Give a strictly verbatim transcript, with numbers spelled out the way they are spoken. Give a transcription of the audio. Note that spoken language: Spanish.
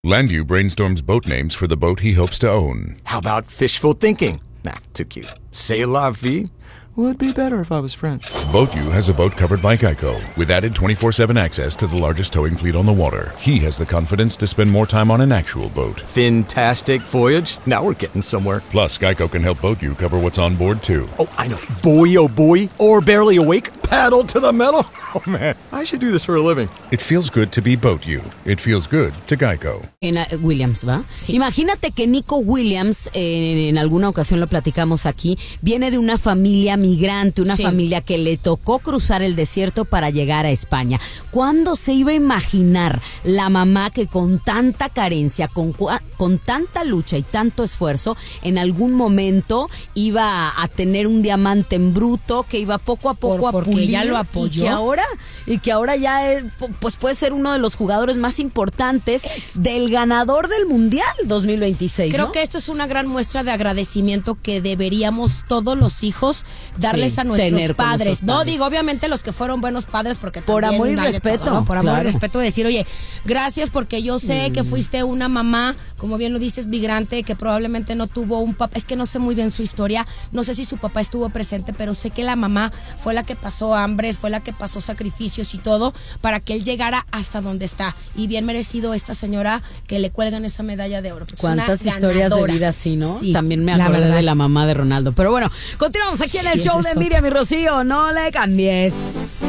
Landu brainstorms boat names for the boat he hopes to own. How about fishful thinking? Nah, too cute. C'est la vie would be better if I was French. BoatU has a boat covered by Geico with added twenty-four seven access to the largest towing fleet on the water. He has the confidence to spend more time on an actual boat. Fantastic voyage. Now we're getting somewhere. Plus, Geico can help BoatU cover what's on board, too. Oh, I know. Boy, oh boy. Or barely awake. Paddle to the metal. Oh, man. I should do this for a living. It feels good to be BoatU. It feels good to Geico. En, uh, Williams, ¿va? Sí. Imagínate que Nico Williams, eh, en alguna ocasión lo platicamos aquí, viene de una familia migrante, una sí. familia que le tocó cruzar el desierto para llegar a España. ¿Cuándo se iba a imaginar la mamá que con tanta carencia, con, con tanta lucha y tanto esfuerzo, en algún momento iba a tener un diamante en bruto, que iba poco a poco Por, a pulir, ya lo apoyó. y que ahora y que ahora ya es, pues puede ser uno de los jugadores más importantes es, del ganador del Mundial dos mil veintiséis. Creo ¿no? que esto es una gran muestra de agradecimiento que deberíamos todos los hijos darles sí, a nuestros tener padres. nuestros No padres. digo obviamente los que fueron buenos padres, porque por amor y respeto, todo, ¿no? Por amor claro. y respeto, decir, oye, gracias porque yo sé mm. que fuiste una mamá, como bien lo dices, migrante, que probablemente no tuvo un papá. Es que no sé muy bien su historia, no sé si su papá estuvo presente, pero sé que la mamá fue la que pasó hambres, fue la que pasó sacrificios y todo para que él llegara hasta donde está. Y bien merecido esta señora que le cuelgan esa medalla de oro. Cuántas historias de vida así, ¿no? Sí, también me acordé de la mamá de Ronaldo. Pero bueno, continuamos aquí en el sí, show de es Miriam y Rocío. No le cambies.